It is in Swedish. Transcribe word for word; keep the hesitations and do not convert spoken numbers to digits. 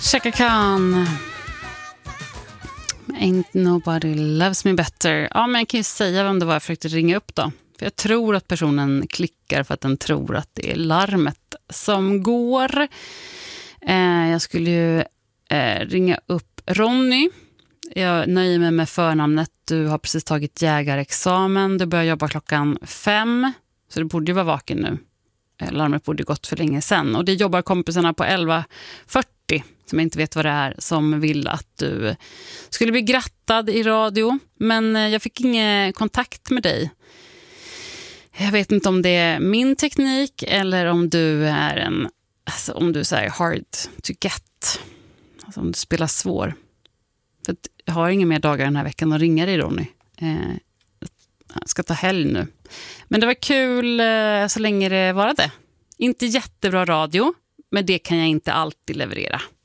Chaka Khan. Ain't nobody loves me better. Ja, men jag kan ju säga vem det var jag försökte ringa upp då. För jag tror att personen klickar för att den tror att det är larmet som går. Eh, jag skulle ju eh, ringa upp Ronny. Jag nöjer mig med förnamnet. Du har precis tagit jägarexamen. Du börjar jobba klockan fem. Så du borde ju vara vaken nu. Larmet borde gått för länge sedan. Och det jobbar kompisarna på elva fyrtio som jag inte vet vad det är, som vill att du skulle bli grattad i radio. Men jag fick ingen kontakt med dig. Jag vet inte om det är min teknik eller om du är en, alltså om du säger hard to get. Alltså om du spelar svår. För jag har inga mer dagar den här veckan att ringa dig, Ronny. Eh, jag ska ta helg nu. Men det var kul så länge det varade. Inte jättebra radio, men det kan jag inte alltid leverera.